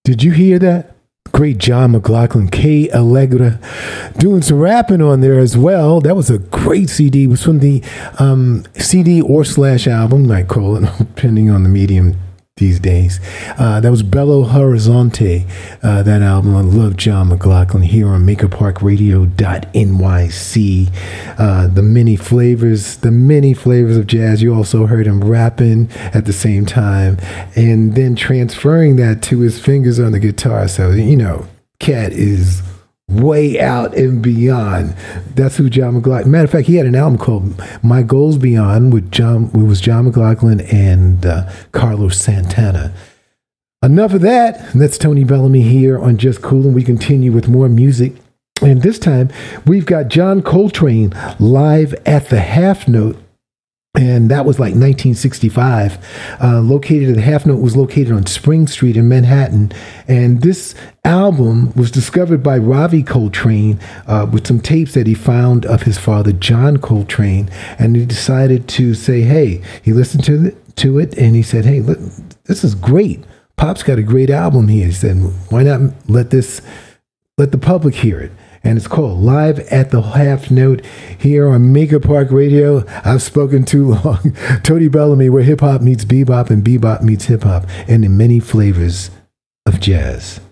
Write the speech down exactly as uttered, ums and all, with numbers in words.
Did you hear that? Great John McLaughlin, K Allegra, doing some rapping on there as well. That was a great C D. It was from the um, C D or slash album, you might call it, depending on the medium these days. Uh, that was Belo Horizonte, uh, that album. I love John McLaughlin here on maker park radio dot N Y C. Uh, the many flavors, the many flavors of jazz. You also heard him rapping at the same time and then transferring that to his fingers on the guitar. So, you know, Cat is way out and beyond. That's who John McLaughlin. Matter of fact, he had an album called My Goals Beyond with John. It was John McLaughlin and uh, Carlos Santana. Enough of that. That's Tony Bellamy here on Just Cool, and we continue with more music. And this time we've got John Coltrane live at the Half Note. And that was like nineteen sixty-five. Uh, located, the Half Note was located on Spring Street in Manhattan. And this album was discovered by Ravi Coltrane uh, with some tapes that he found of his father, John Coltrane. And he decided to say, hey, he listened to it, to it and he said, hey, look, this is great. Pop's got a great album here. He said, why not let this, let the public hear it? And it's called Live at the Half Note here on Maker Park Radio. I've spoken too long. Tony Bellamy, where hip-hop meets bebop and bebop meets hip-hop, and in many flavors of jazz.